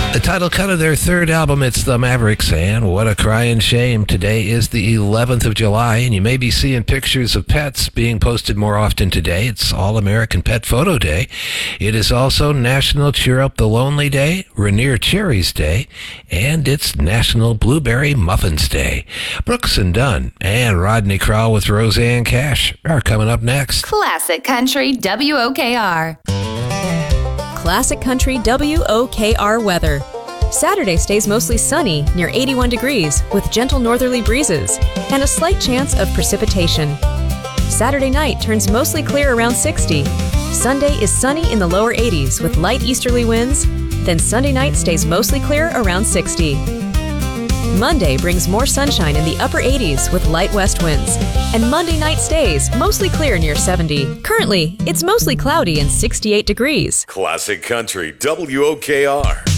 The title cut of their third album, it's The Mavericks, and what a crying shame. Today is the 11th of July, and you may be seeing pictures of pets being posted more often today. It's All-American Pet Photo Day. It is also National Cheer Up the Lonely Day, Rainier Cherries Day, and it's National Blueberry Muffins Day. Brooks and Dunn and Rodney Crowell with Roseanne Cash are coming up next. Classic Country WOKR. Classic Country WOKR weather. Saturday stays mostly sunny, near 81 degrees, with gentle northerly breezes, and a slight chance of precipitation. Saturday night turns mostly clear around 60. Sunday is sunny in the lower 80s with light easterly winds, then Sunday night stays mostly clear around 60. Monday brings more sunshine in the upper 80s with light west winds, and Monday night stays mostly clear near 70. Currently, it's mostly cloudy and 68 degrees. Classic Country WOKR.